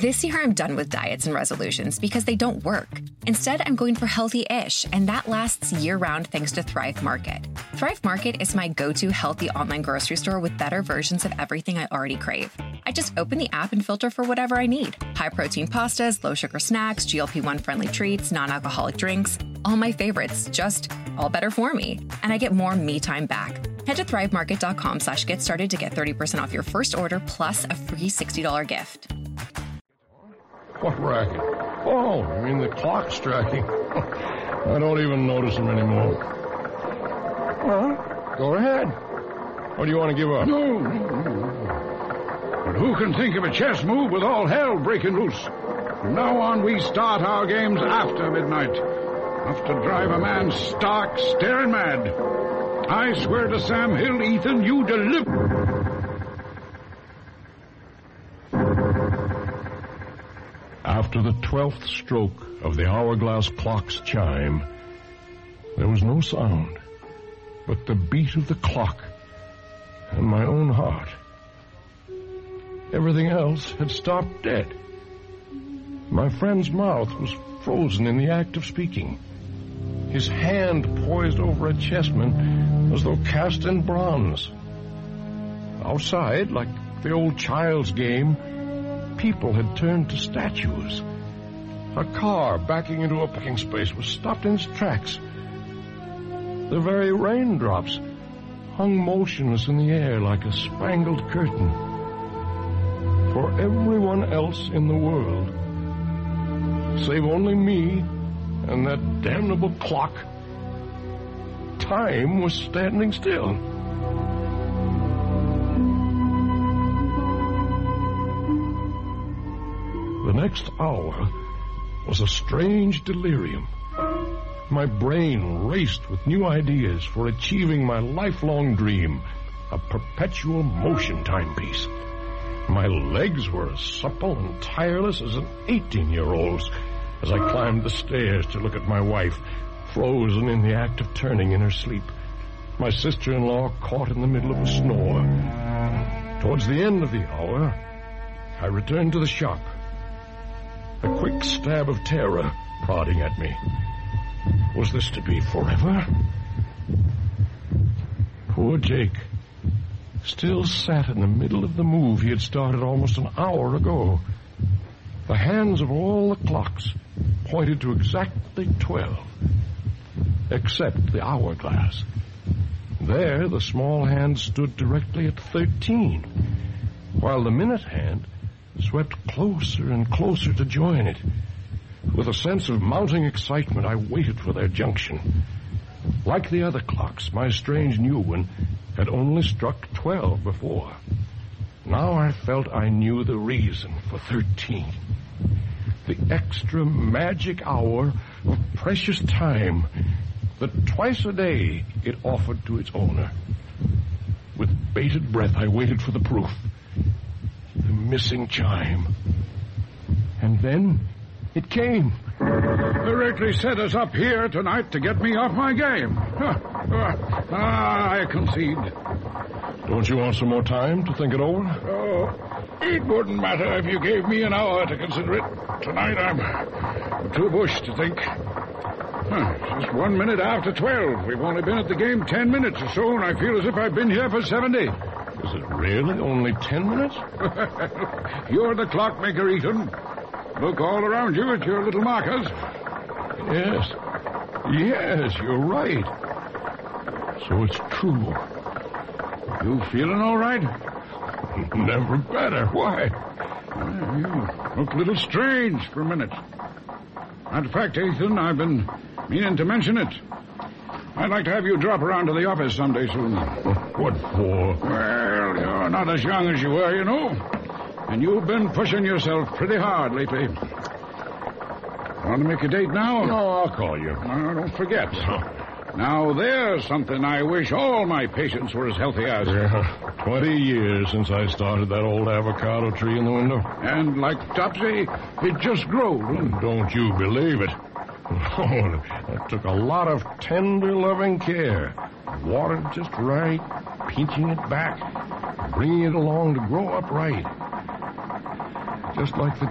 This year, I'm done with diets and resolutions because they don't work. Instead, I'm going for healthy-ish, and that lasts year-round thanks to Thrive Market. Thrive Market is my go-to healthy online grocery store with better versions of everything I already crave. I just open the app and filter for whatever I need. High-protein pastas, low-sugar snacks, GLP-1 friendly treats, non-alcoholic drinks. All my favorites, just all better for me. And I get more me time back. Head to thrivemarket.com/get started to get 30% off your first order plus a free $60 gift. What racket? Oh, you mean the clock striking? I don't even notice them anymore. Well, go ahead. Or do you want to give up? No. But who can think of a chess move with all hell breaking loose? From now on, we start our games after midnight. Enough to drive a man stark, staring mad. I swear to Sam Hill, Ethan, you deliver. After the 12th stroke of the hourglass clock's chime, there was no sound but the beat of the clock and my own heart. Everything else had stopped dead. My friend's mouth was frozen in the act of speaking. His hand poised over a chessman as though cast in bronze. Outside, like the old child's game, people had turned to statues. A car backing into a parking space was stopped in its tracks. The very raindrops hung motionless in the air like a spangled curtain. For everyone else in the world, save only me and that damnable clock, time was standing still. The next hour was a strange delirium. My brain raced with new ideas for achieving my lifelong dream, a perpetual motion timepiece. My legs were as supple and tireless as an 18-year-old's as I climbed the stairs to look at my wife, frozen in the act of turning in her sleep. My sister-in-law caught in the middle of a snore. Towards the end of the hour, I returned to the shop. A quick stab of terror prodding at me. Was this to be forever? Poor Jake still sat in the middle of the move he had started almost an hour ago. The hands of all the clocks pointed to exactly 12, except the hourglass. There, the small hand stood directly at 13, while the minute hand swept closer and closer to join it. With a sense of mounting excitement, I waited for their junction. Like the other clocks, my strange new one had only struck 12 before. Now I felt I knew the reason for 13. The extra magic hour of precious time that twice a day it offered to its owner. With bated breath, I waited for the proof. The missing chime. And then it came. Directly set us up here tonight to get me off my game. I concede. Don't you want some more time to think it over? Oh, it wouldn't matter if you gave me an hour to consider it. Tonight I'm too bushed to think. It's just 1 minute after 12. We've only been at the game 10 minutes or so, and I feel as if I've been here for 70. Is it really only 10 minutes? You're the clockmaker, Ethan. Look all around you at your little markers. Yes, you're right. So it's true. You feeling all right? Never better. Why? You look a little strange for a minute. Matter of fact, Ethan, I've been meaning to mention it. I'd like to have you drop around to the office someday soon. What for? Well, you're not as young as you were, you know. And you've been pushing yourself pretty hard lately. Want to make a date now? No, I'll call you. Don't forget. Now, there's something I wish all my patients were as healthy as. Yeah, 20 years since I started that old avocado tree in the window. And like Topsy, it just grew. Don't you believe it? Oh, that took a lot of tender, loving care. Watered just right, pinching it back, bringing it along to grow up right. Just like the